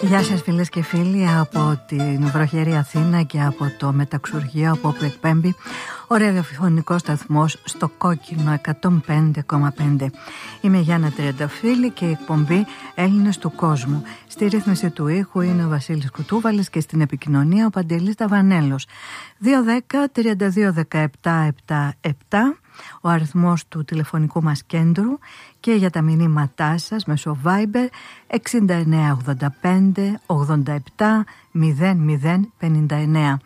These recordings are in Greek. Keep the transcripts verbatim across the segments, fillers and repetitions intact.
Γεια σας φίλες και φίλοι από την βροχερή Αθήνα και από το Μεταξουργείο, από όπου εκπέμπει ο ραδιοφωνικός σταθμός στο Κόκκινο εκατόν πέντε κόμμα πέντε. Είμαι η Γιάννα Τριανταφύλλη και η εκπομπή Έλληνες του Κόσμου. Στη ρύθμιση του ήχου είναι ο Βασίλης Κουτούβαλης και στην επικοινωνία ο Παντελής Ταβανέλος. δύο ένα μηδέν τρία δύο ένα επτά επτά επτά ο αριθμός του τηλεφωνικού μας κέντρου και για τα μηνύματά σας μέσω Viber εξήντα εννέα ογδόντα πέντε ογδόντα επτά μηδέν μηδέν πενήντα εννέα.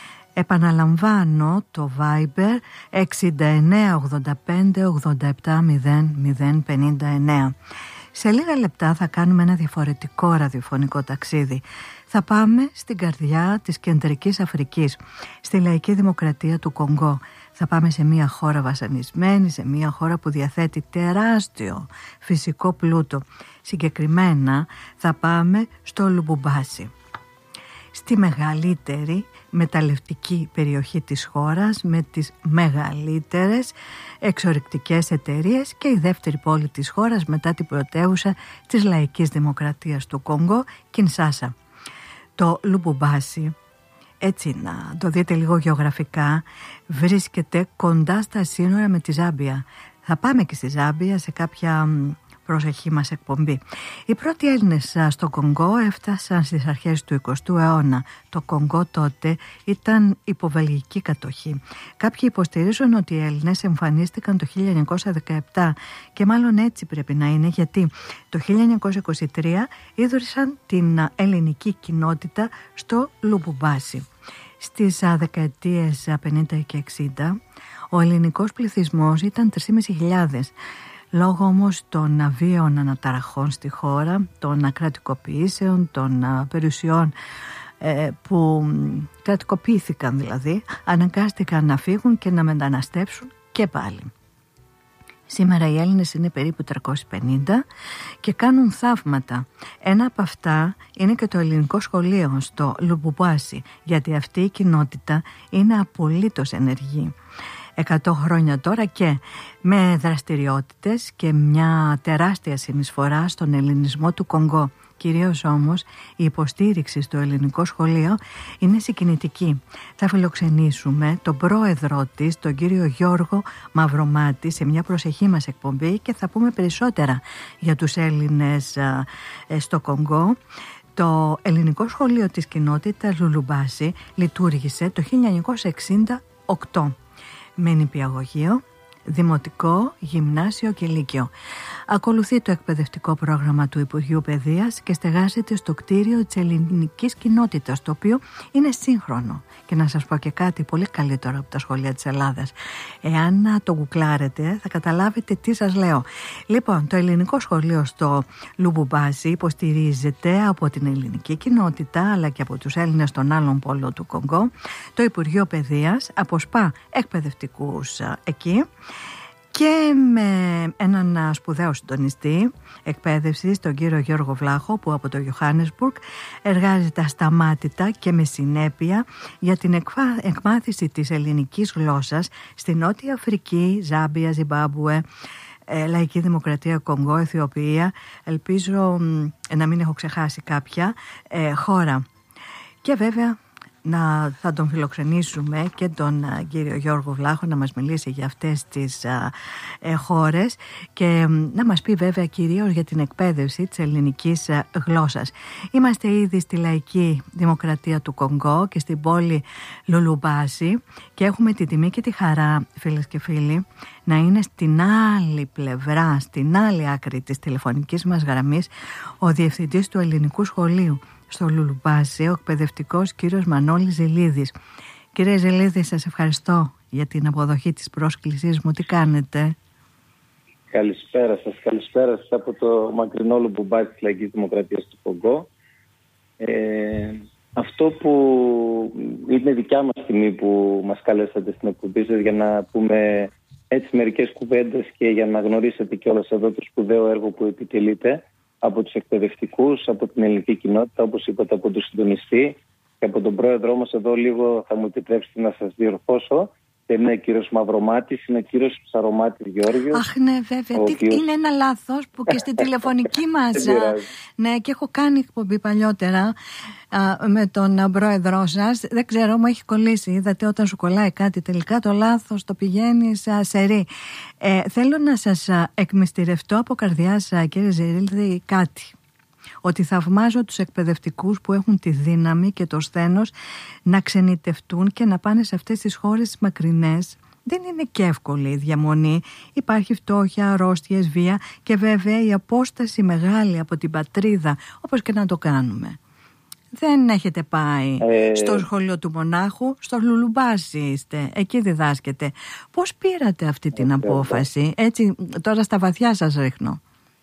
Επαναλαμβάνω το Viber εξήντα εννέα ογδόντα πέντε ογδόντα επτά μηδέν μηδέν πενήντα εννέα. Σε λίγα λεπτά θα κάνουμε ένα διαφορετικό ραδιοφωνικό ταξίδι. Θα πάμε στην καρδιά της Κεντρικής Αφρικής, στη λαϊκή δημοκρατία του Κονγκό. Θα πάμε σε μια χώρα βασανισμένη, σε μια χώρα που διαθέτει τεράστιο φυσικό πλούτο. Συγκεκριμένα θα πάμε στο Λουμπουμπάσι, στη μεγαλύτερη μεταλλευτική περιοχή της χώρας με τις μεγαλύτερες εξορρυκτικές εταιρείες και η δεύτερη πόλη της χώρας μετά την πρωτεύουσα της λαϊκής δημοκρατίας του Κονγκό, Κινσάσα. Το Λουμπουμπάσι, έτσι να το δείτε λίγο γεωγραφικά, βρίσκεται κοντά στα σύνορα με τη Ζάμπια. Θα πάμε και στη Ζάμπια σε κάποια προσεχή μας εκπομπή. Οι πρώτοι Έλληνες στο Κονγκό έφτασαν στις αρχές του εικοστού αιώνα. Το Κονγκό τότε ήταν υποβελγική κατοχή. Κάποιοι υποστηρίζουν ότι οι Έλληνες εμφανίστηκαν το χίλια εννιακόσια δεκαεπτά και μάλλον έτσι πρέπει να είναι, γιατί το χίλια εννιακόσια είκοσι τρία ίδρυσαν την ελληνική κοινότητα στο Λουμπουμπάσι. Στις δεκαετίες πενήντα και εξήντα ο ελληνικός πληθυσμός ήταν τρεις χιλιάδες πεντακόσιοι. Λόγω όμως των βίαιων αναταραχών στη χώρα, των κρατικοποιήσεων, των περιουσιών ε, που κρατικοποιήθηκαν δηλαδή, αναγκάστηκαν να φύγουν και να μεταναστεύσουν και πάλι. Σήμερα οι Έλληνες είναι περίπου τριακόσιοι πενήντα και κάνουν θαύματα. Ένα από αυτά είναι και το ελληνικό σχολείο στο Λουμπουμπάσι, γιατί αυτή η κοινότητα είναι απολύτως ενεργή. Εκατό χρόνια τώρα και με δραστηριότητες και μια τεράστια συνεισφορά στον ελληνισμό του Κονγκό. Κυρίως όμως η υποστήριξη στο ελληνικό σχολείο είναι συγκινητική. Θα φιλοξενήσουμε τον πρόεδρο της, τον κύριο Γιώργο Μαυρομάτη, σε μια προσεχή μας εκπομπή και θα πούμε περισσότερα για τους Έλληνες α, στο Κονγκό. Το ελληνικό σχολείο της κοινότητας Λουμπουμπάσι λειτουργήσε το χίλια εννιακόσια εξήντα οκτώ. Με νηπιαγωγείο, δημοτικό, γυμνάσιο και λύκειο. Ακολουθεί το εκπαιδευτικό πρόγραμμα του Υπουργείου Παιδείας και στεγάζεται στο κτίριο της ελληνικής κοινότητας, το οποίο είναι σύγχρονο. Και να σας πω και κάτι πολύ καλύτερο από τα σχολεία της Ελλάδας. Εάν το γκουκλάρετε θα καταλάβετε τι σας λέω. Λοιπόν, το ελληνικό σχολείο στο Λουμπουμπάσι υποστηρίζεται από την ελληνική κοινότητα αλλά και από τους Έλληνες των άλλων πόλων του Κονγκό. Το Υπουργείο Παιδείας αποσπά εκπαιδευτικούς εκεί και με έναν σπουδαίο συντονιστή εκπαίδευσης, τον κύριο Γιώργο Βλάχο, που από το Johannesburg εργάζεται ασταμάτητα και με συνέπεια για την εκφα... εκμάθηση της ελληνικής γλώσσας στη Νότια Αφρική, Ζάμπια, Ζιμπάμπουε, ε, Λαϊκή Δημοκρατία Κονγκό, Αιθιοπία, ελπίζω ε, να μην έχω ξεχάσει κάποια ε, χώρα. Και βέβαια να θα τον φιλοξενήσουμε και τον α, κύριο Γιώργο Βλάχο να μας μιλήσει για αυτές τις α, ε, χώρες και να μας πει βέβαια κυρίως για την εκπαίδευση της ελληνικής α, γλώσσας. Είμαστε ήδη στη Λαϊκή Δημοκρατία του Κονγκό και στην πόλη Λουλουμπάσι και έχουμε τη τιμή και τη χαρά, φίλες και φίλοι, να είναι στην άλλη πλευρά, στην άλλη άκρη της τηλεφωνικής μας γραμμής ο διευθυντής του ελληνικού σχολείου στο Λουλουμπάσι, ο εκπαιδευτικός κύριος Μανώλης Ζηλίδης. Κύριε Ζηλίδη, σας ευχαριστώ για την αποδοχή της πρόσκλησής μου. Τι κάνετε? Καλησπέρα σας, καλησπέρα σας από το μακρινό Λουμπουμπάσι της Λαϊκής Δημοκρατίας του Κονγκό. Ε, αυτό που είναι δικιά μας τιμή που μας καλέσατε στην εκπομπή σας για να πούμε έτσι μερικές κουβέντες και για να γνωρίσετε κιόλας εδώ το σπουδαίο έργο που επιτελείτε από τους εκπαιδευτικούς, από την ελληνική κοινότητα, όπως είπατε, από τον συντονιστή και από τον πρόεδρό μας. Εδώ λίγο θα μου επιτρέψετε να σας διορθώσω. Δεν είναι ο κύριος Μαυρομάτης, είναι ο κύριος Ψαρομάτης Γεώργιος. Αχ, ναι, βέβαια. οποίος... Είναι ένα λάθος που και στη τηλεφωνική μας. Ναι, και έχω κάνει εκπομπή παλιότερα α, με τον πρόεδρό σας. Δεν ξέρω, μου έχει κολλήσει. Είδατε, όταν σου κολλάει κάτι, τελικά το λάθος το πηγαίνεις σε ρί. Ε, θέλω να σας εκμυστηρευτώ από καρδιάς, κύριε Ζηρίλδη, κάτι. Ότι θαυμάζω τους εκπαιδευτικούς που έχουν τη δύναμη και το σθένος να ξενιτευτούν και να πάνε σε αυτές τις χώρες τις μακρινές. Δεν είναι και εύκολη η διαμονή. Υπάρχει φτώχεια, αρρώστιες, βία και βέβαια η απόσταση μεγάλη από την πατρίδα, όπως και να το κάνουμε. Δεν έχετε πάει ε... στο σχολείο του Μονάχου, στο Λουλουμπάσι είστε, εκεί διδάσκετε. Πώς πήρατε αυτή την ε, απόφαση, έτσι τώρα στα βαθιά σας ρίχνω.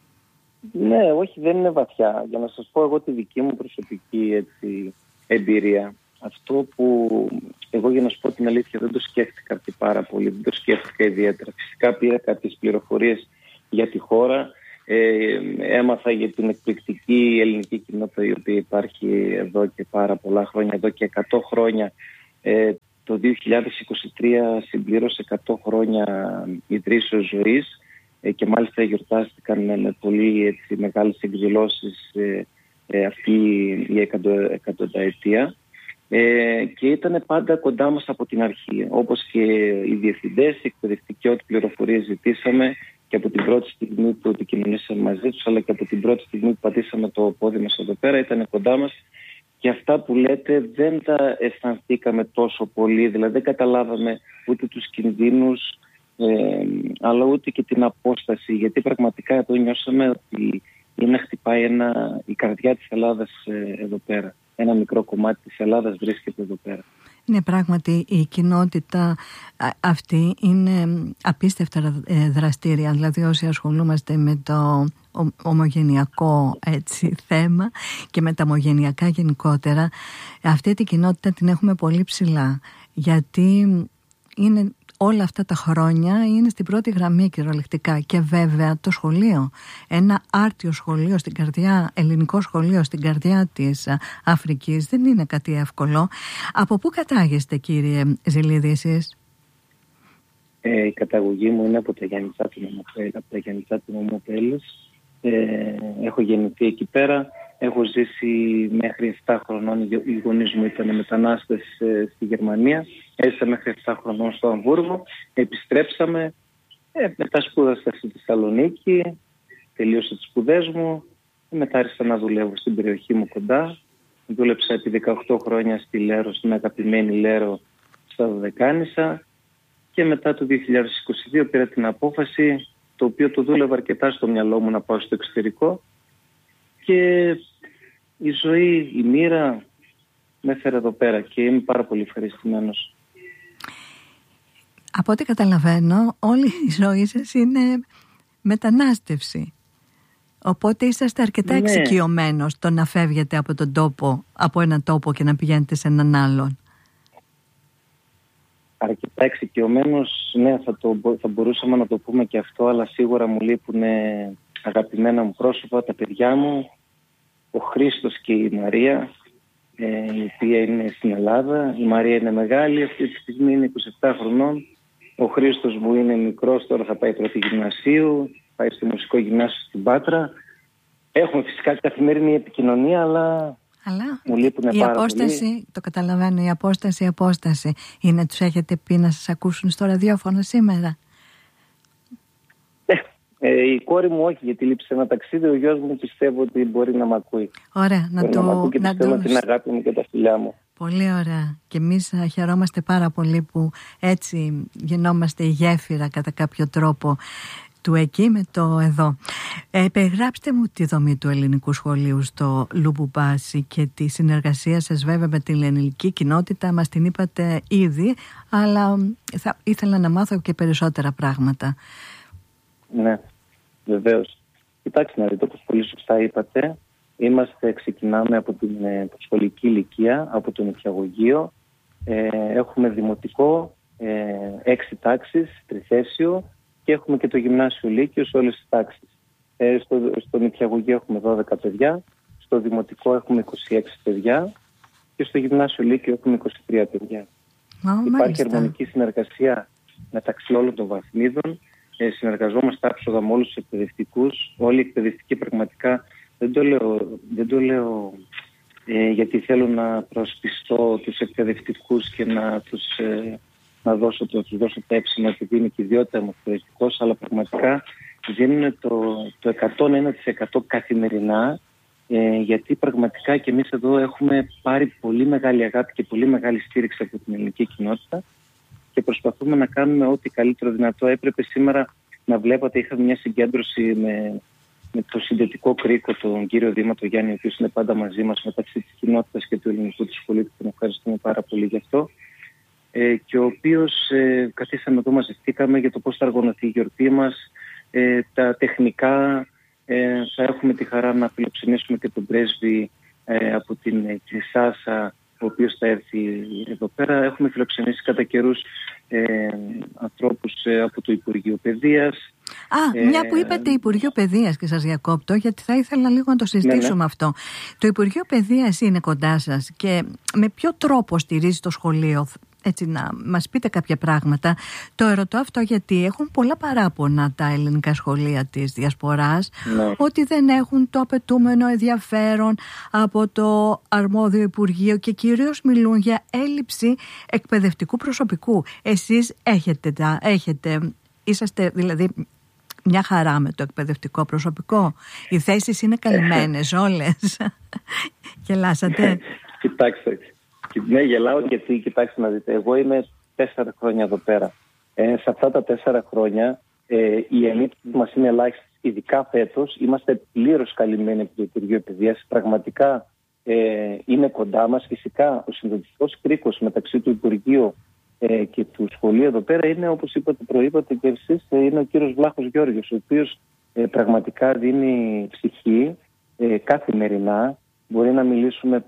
Ναι, όχι, δεν είναι βαθιά. Για να σας πω εγώ τη δική μου προσωπική έτσι, εμπειρία. Αυτό που εγώ, για να σου πω την αλήθεια, δεν το σκέφτηκα και πάρα πολύ, δεν το σκέφτηκα ιδιαίτερα. Φυσικά πήρα κάποιες πληροφορίες για τη χώρα, ε, έμαθα για την εκπληκτική ελληνική κοινότητα η οποία υπάρχει εδώ και πάρα πολλά χρόνια, εδώ και εκατό χρόνια. Ε, το δύο χιλιάδες είκοσι τρία συμπλήρωσε εκατό χρόνια ιδρύσεως ζωής. Και μάλιστα γιορτάστηκαν με πολύ έτσι, μεγάλες εκδηλώσεις ε, ε, αυτή η εκατο, εκατονταετία ε, και ήταν πάντα κοντά μας από την αρχή, όπως και οι διευθυντές, οι εκπαιδευτικοί, ό,τι πληροφορίες ζητήσαμε και από την πρώτη στιγμή που επικοινωνήσαμε μαζί τους, αλλά και από την πρώτη στιγμή που πατήσαμε το πόδι μας εδώ πέρα, ήταν κοντά μας. Και αυτά που λέτε δεν τα αισθανθήκαμε τόσο πολύ, δηλαδή δεν καταλάβαμε ούτε τους κινδύνους, Ε, αλλά ούτε και την απόσταση, γιατί πραγματικά εδώ νιώσαμε ότι είναι να χτυπάει ένα, η καρδιά της Ελλάδας ε, εδώ πέρα. Ένα μικρό κομμάτι της Ελλάδας βρίσκεται εδώ πέρα. Ναι, πράγματι η κοινότητα αυτή είναι απίστευτα δραστήρια. Δηλαδή όσοι ασχολούμαστε με το ομογενειακό έτσι, θέμα και με τα ομογενειακά γενικότερα, αυτή την κοινότητα την έχουμε πολύ ψηλά, γιατί είναι όλα αυτά τα χρόνια είναι στην πρώτη γραμμή κυριολεκτικά. Και βέβαια το σχολείο, ένα άρτιο σχολείο στην καρδιά, ελληνικό σχολείο στην καρδιά της Αφρικής, δεν είναι κάτι εύκολο. Από πού κατάγεστε, κύριε Ζηλίδη, εσείς? Ε, η καταγωγή μου είναι από τα Γιαννητσά του Νομοπέλης. Ε, έχω γεννηθεί εκεί πέρα. Έχω ζήσει μέχρι επτά χρονών. Οι γονείς μου ήταν μετανάστες ε, στη Γερμανία. Έζησα μέχρι επτά χρονών στο Αμβούργο. Επιστρέψαμε. Ε, μετά σπούδασα στη Θεσσαλονίκη. Τελείωσα τις σπουδές μου. Μετά άρχισα να δουλεύω στην περιοχή μου κοντά. Δούλεψα επί δεκαοκτώ χρόνια στη Λέρο, στην αγαπημένη Λέρο, στα Δωδεκάνησα. Και μετά το δύο χιλιάδες είκοσι δύο πήρα την απόφαση, το οποίο το δούλευα αρκετά στο μυαλό μου, να πάω στο εξωτερικό. Και η ζωή, η μοίρα με έφερε εδώ πέρα και είμαι πάρα πολύ ευχαριστημένος. Από ό,τι καταλαβαίνω, όλη η ζωή σας είναι μετανάστευση. Οπότε είσαστε αρκετά ναι. εξοικειωμένος το να φεύγετε από τον τόπο, από έναν τόπο και να πηγαίνετε σε έναν άλλον. Αρκετά εξοικειωμένος, ναι, θα, το, θα μπορούσαμε να το πούμε και αυτό, αλλά σίγουρα μου λείπουν αγαπημένα μου πρόσωπα, τα παιδιά μου, ο Χρήστος και η Μαρία, ε, η οποία είναι στην Ελλάδα. Η Μαρία είναι μεγάλη, αυτή τη στιγμή είναι είκοσι επτά χρονών. Ο Χρήστος μου είναι μικρός, τώρα θα πάει πρώτη γυμνασίου, πάει στο μουσικό γυμνάσιο στην Πάτρα. Έχουμε φυσικά καθημερινή επικοινωνία, αλλά... Αλλά μου λείπουν η πάρα απόσταση, πολύ. Το καταλαβαίνω, η απόσταση, η απόσταση είναι, τους έχετε πει να σας ακούσουν στο ραδιόφωνο σήμερα? Ε, ε, η κόρη μου όχι, γιατί λείψε ένα ταξίδι. Ο γιος μου πιστεύω ότι μπορεί να μ' ακούει. Ωραία, να το... να μ' ακούει και να πιστεύω το... την αγάπη μου και τα φιλιά μου. Πολύ ωραία. Και εμείς χαιρόμαστε πάρα πολύ που έτσι γινόμαστε η γέφυρα κατά κάποιο τρόπο του εκεί με το εδώ. Ε, περιγράψτε μου τη δομή του ελληνικού σχολείου στο Λουμπουμπάσι και τη συνεργασία σας βέβαια με την ελληνική κοινότητα. Μας την είπατε ήδη, αλλά θα ήθελα να μάθω και περισσότερα πράγματα. Ναι, βεβαίως. Κοιτάξτε να δείτε, όπως πολύ σωστά είπατε, είμαστε, ξεκινάμε από την ε, σχολική ηλικία, από το νηπιαγωγείο. Ε, έχουμε δημοτικό, ε, έξι τάξεις, τριθέσιο, και έχουμε και το γυμνάσιο λύκειο σε όλες τις τάξεις. Ε, στο, στο νηπιαγωγείο έχουμε δώδεκα παιδιά, στο δημοτικό έχουμε είκοσι έξι παιδιά και στο γυμνάσιο λύκειο έχουμε είκοσι τρία παιδιά. Υπάρχει μάλιστα αρμονική συνεργασία μεταξύ όλων των βαθμίδων. Ε, συνεργαζόμαστε άψογα με όλους τους εκπαιδευτικούς. Όλοι οι εκπαιδευτικοί πραγματικά, δεν το λέω, δεν το λέω ε, γιατί θέλω να προσπιστώ τους εκπαιδευτικούς και να τους, ε, να δώσω το, τους δώσω το έψημα επειδή είναι και ιδιότητα μου εκπαιδευτικός, αλλά πραγματικά δίνουν το, το εκατό ένα τοις εκατό καθημερινά, ε, γιατί πραγματικά και εμείς εδώ έχουμε πάρει πολύ μεγάλη αγάπη και πολύ μεγάλη στήριξη από την ελληνική κοινότητα και προσπαθούμε να κάνουμε ό,τι καλύτερο δυνατό. Έπρεπε σήμερα να βλέπατε, είχαμε μια συγκέντρωση με, με το συνδετικό κρίκο, τον κύριο Δήμα, τον Γιάννη, ο οποίος είναι πάντα μαζί μας μεταξύ της κοινότητας και του ελληνικού του σχολείου και τον ευχαριστούμε πάρα πολύ γι' αυτό. Ε, και ο οποίος ε, καθίσαμε εδώ, μαζευτήκαμε για το πώς θα οργανωθεί η γιορτή μας, ε, τα τεχνικά. Ε, θα έχουμε τη χαρά να φιλοξενήσουμε και τον πρέσβη ε, από την Κισάσα, ο οποίος θα έρθει εδώ πέρα. Έχουμε φιλοξενήσει κατά καιρούς ε, ανθρώπους ε, από το Υπουργείο Παιδείας. Α, ε, μια που είπατε Υπουργείο Παιδείας και σας διακόπτω, γιατί θα ήθελα λίγο να το συζητήσουμε ναι, ναι. αυτό. Το Υπουργείο Παιδείας είναι κοντά σας και με ποιο τρόπο στηρίζει το σχολείο? Έτσι να μας πείτε κάποια πράγματα. Το ερωτώ αυτό γιατί έχουν πολλά παράπονα τα ελληνικά σχολεία της Διασποράς, ναι. ότι δεν έχουν το απαιτούμενο ενδιαφέρον από το αρμόδιο Υπουργείο και κυρίως μιλούν για έλλειψη εκπαιδευτικού προσωπικού. Εσείς έχετε, τα, έχετε είσαστε δηλαδή μια χαρά με το εκπαιδευτικό προσωπικό? Οι θέσεις είναι καλυμμένες όλες? Γελάσατε? Κοιτάξτε. Ναι, γελάω γιατί, κοιτάξτε να δείτε, εγώ είμαι τέσσερα χρόνια εδώ πέρα. Ε, σε αυτά τα τέσσερα χρόνια ε, η ενίσχυση μας είναι ελάχιστη. Ειδικά φέτος είμαστε πλήρως καλυμμένοι από το Υπουργείο Παιδείας. Πραγματικά ε, είναι κοντά μας. Φυσικά ο συνδετικός κρίκος μεταξύ του Υπουργείου ε, και του σχολείου εδώ πέρα είναι, όπως είπατε, προείπατε και εσείς, ε, είναι ο κύριος Βλάχος Γιώργος, ο οποίος ε, πραγματικά δίνει ψυχή ε, καθημερινά. Μπορεί να μιλήσουμε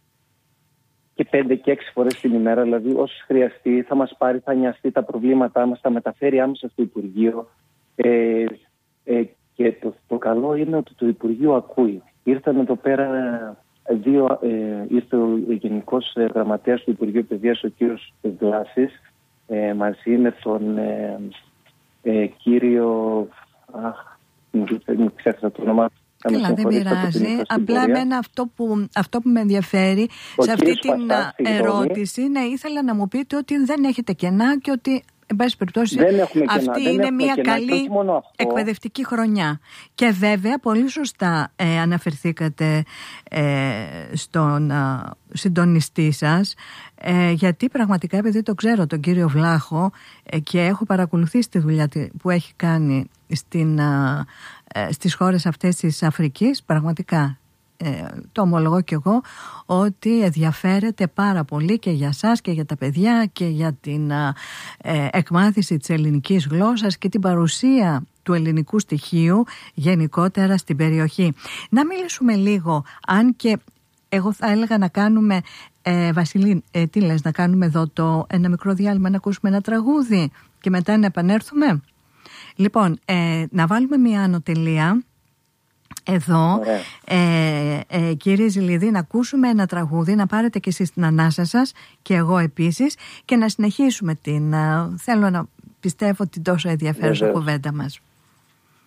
και πέντε και έξι φορές την ημέρα, δηλαδή όσοι χρειαστεί θα μας πάρει, θα νοιαστεί τα προβλήματά μας, θα μεταφέρει άμεσα στο Υπουργείο. Ε, ε, και το, το καλό είναι ότι το Υπουργείο ακούει. Ήρθαν εδώ πέρα δύο, ε, ήρθε ο Γενικός Γραμματέας του Υπουργείου Παιδείας, ο κύριος Βλάσης, ε, μαζί με τον ε, ε, κύριο, αχ, μην ξέχασα το όνομα. Καλά, δεν πειράζει. Απλά εμένα αυτό που, αυτό που με ενδιαφέρει ο σε αυτή την Παστά, ερώτηση, ναι, ήθελα να μου πείτε ότι δεν έχετε κενά και ότι, εν πάση περιπτώσει, αυτή κενά, είναι μια κενά, καλή εκπαιδευτική χρονιά. Και βέβαια, πολύ σωστά ε, αναφερθήκατε ε, στον ε, συντονιστή σας, ε, γιατί πραγματικά, επειδή το ξέρω τον κύριο Βλάχο ε, και έχω παρακολουθήσει τη δουλειά που έχει κάνει στην, ε, στις χώρες αυτές της Αφρικής, πραγματικά ε, το ομολογώ κι εγώ ότι ενδιαφέρεται πάρα πολύ και για σας και για τα παιδιά και για την ε, εκμάθηση της ελληνικής γλώσσας και την παρουσία του ελληνικού στοιχείου γενικότερα στην περιοχή. Να μιλήσουμε λίγο, αν και εγώ θα έλεγα να κάνουμε, ε, Βασιλή, ε, τι λες, να κάνουμε εδώ το, ένα μικρό διάλειμμα, να ακούσουμε ένα τραγούδι και μετά να επανέλθουμε. Λοιπόν, ε, να βάλουμε μια ανωτελεία εδώ, ε, ε, κύριε Ζηλίδη, να ακούσουμε ένα τραγούδι, να πάρετε και εσείς την ανάσα σας και εγώ επίσης και να συνεχίσουμε την, ε, θέλω να πιστεύω, την τόσο ενδιαφέρουσα κουβέντα μας.